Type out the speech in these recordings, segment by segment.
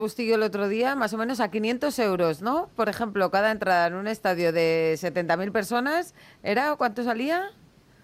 Bustillo el otro día, más o menos a 500 euros, ¿no? Por ejemplo, cada entrada en un estadio de 70.000 personas, ¿cuánto salía?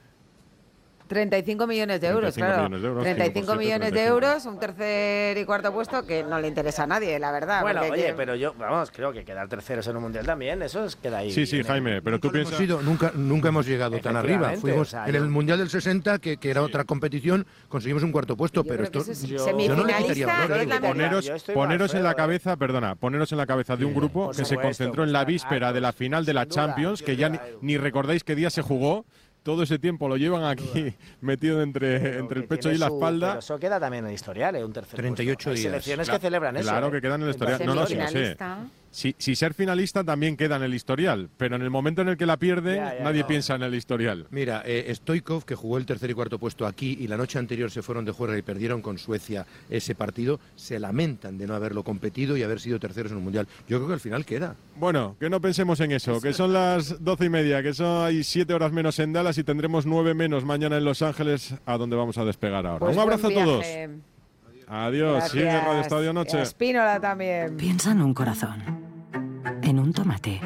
35 millones de euros, 35 claro. millones de euros, 35 5 por 7, millones de 35. euros, un tercer y cuarto puesto que no le interesa a nadie, la verdad. Bueno, porque oye, pero yo, vamos, creo que quedar terceros en un mundial también, queda ahí. Sí, Jaime, pero tú piensas... Nunca hemos llegado tan arriba. Fuimos en el Mundial del 60, que era otra competición, conseguimos un cuarto puesto, pero esto... Yo no le quitaría valor. Poneros en la cabeza, poneros en la cabeza de un grupo que se concentró en la víspera de la final de la Champions, que ya ni recordáis qué día se jugó. Todo ese tiempo lo llevan aquí metido entre el pecho y la espalda. Pero eso queda también en el historial, un tercer 38 puesto. Hay días. selecciones que celebran eso. Claro que queda en el historial. No, sí lo sé. Si ser finalista también queda en el historial, pero en el momento en el que la pierde, nadie piensa en el historial. Mira, Stoichkov, que jugó el tercer y cuarto puesto aquí y la noche anterior se fueron de juerga y perdieron con Suecia ese partido, se lamentan de no haberlo competido y haber sido terceros en un mundial. Yo creo que al final queda. Bueno, que no pensemos en eso, que son las 12:30, que hay 7 horas menos en Dallas y tendremos 9 menos mañana en Los Ángeles, a donde vamos a despegar ahora. Pues un abrazo a buen todos. viaje. Adiós, Gracias. sigue Radio Estadio Noche. Espínola también. Piensa en un corazón, en un tomate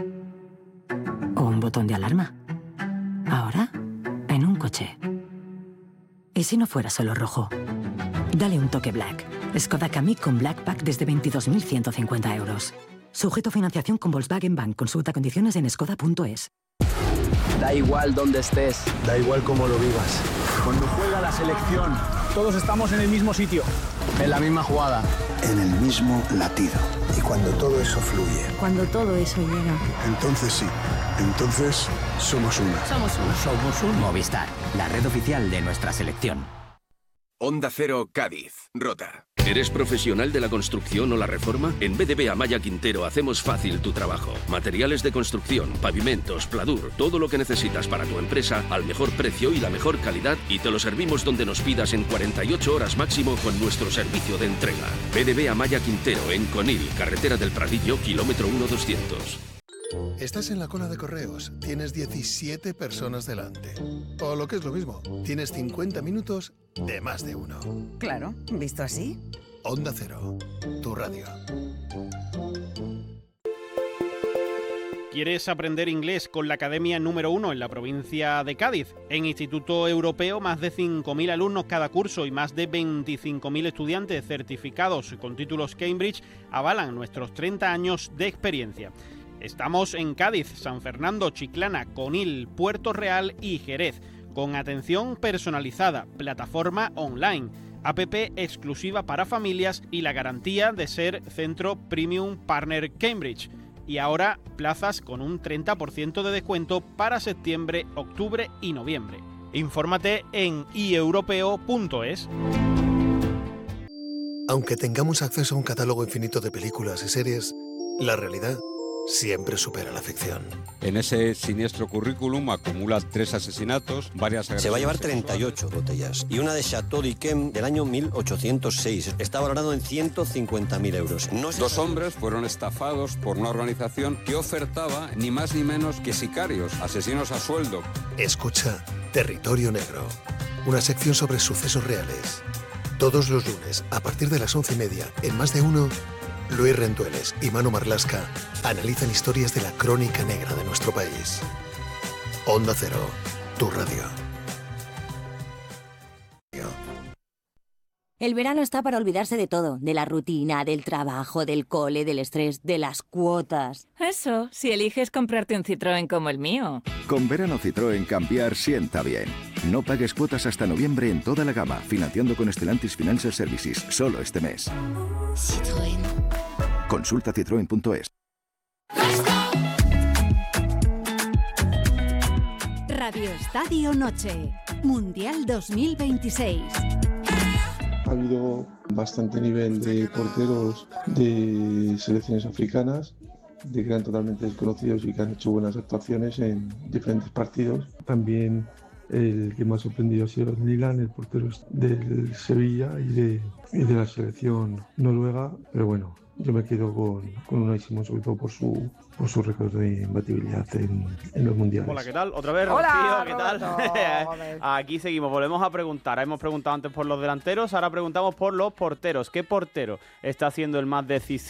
o un botón de alarma. Ahora, en un coche. ¿Y si no fuera solo rojo? Dale un toque Black. Skoda Kamiq con Black Pack desde 22.150 euros. Sujeto a financiación con Volkswagen Bank. Consulta condiciones en skoda.es. Da igual dónde estés, da igual cómo lo vivas. Cuando juega la selección, Todos estamos en el mismo sitio, en la misma jugada, en el mismo latido. Y cuando todo eso fluye, cuando todo eso llega, entonces sí, entonces somos una. Somos uno. Movistar, la red oficial de nuestra selección. Onda Cero Cádiz, Rota. ¿Eres profesional de la construcción o la reforma? En BDB Amaya Quintero hacemos fácil tu trabajo. Materiales de construcción, pavimentos, pladur, todo lo que necesitas para tu empresa al mejor precio y la mejor calidad, y te lo servimos donde nos pidas en 48 horas máximo con nuestro servicio de entrega. BDB Amaya Quintero en Conil, carretera del Pradillo, kilómetro 1200. Estás en la cola de correos, tienes 17 personas delante. O lo que es lo mismo, tienes 50 minutos de más de uno. Claro, visto así. Onda Cero, tu radio. ¿Quieres aprender inglés con la Academia número 1 en la provincia de Cádiz? En Instituto Europeo, más de 5.000 alumnos cada curso y más de 25.000 estudiantes certificados con títulos Cambridge avalan nuestros 30 años de experiencia. Estamos en Cádiz, San Fernando, Chiclana, Conil, Puerto Real y Jerez, con atención personalizada, plataforma online, app exclusiva para familias y la garantía de ser Centro Premium Partner Cambridge. Y ahora plazas con un 30% de descuento para septiembre, octubre y noviembre. Infórmate en ieuropeo.es. Aunque tengamos acceso a un catálogo infinito de películas y series, la realidad siempre supera la ficción. En ese siniestro currículum acumula 3 asesinatos, varias agresiones. Se va a llevar 38 botellas y una de Chateau d'Yquem del año 1806. Está valorado en 150.000 euros. Dos hombres fueron estafados por una organización que ofertaba ni más ni menos que sicarios, asesinos a sueldo. Escucha Territorio Negro, una sección sobre sucesos reales. Todos los lunes, a partir de las 11:30, en Más de Uno, Luis Rendueles y Manu Marlasca analizan historias de la crónica negra de nuestro país. Onda Cero, tu radio. El verano está para olvidarse de todo, de la rutina, del trabajo, del cole, del estrés, de las cuotas. Eso, si eliges comprarte un Citroën como el mío. Con verano Citroën cambiar sienta bien. No pagues cuotas hasta noviembre en toda la gama, financiando con Stellantis Financial Services, solo este mes. Citroën. Consulta citroen.es. Radio Estadio Noche, Mundial 2026. Ha habido bastante nivel de porteros de selecciones africanas, de que eran totalmente desconocidos y que han hecho buenas actuaciones en diferentes partidos. También El que me ha sorprendido ha sido el Milan, el portero del Sevilla y de la selección noruega, pero bueno, yo me quedo con Unai Simón, sobre todo por su récord de imbatibilidad en los mundiales. Hola, ¿qué tal? Otra vez, Hola, Rocío, ¿qué tal? Aquí seguimos, volvemos a preguntar. Hemos preguntado antes por los delanteros, ahora preguntamos por los porteros. ¿Qué portero está haciendo el más decisivo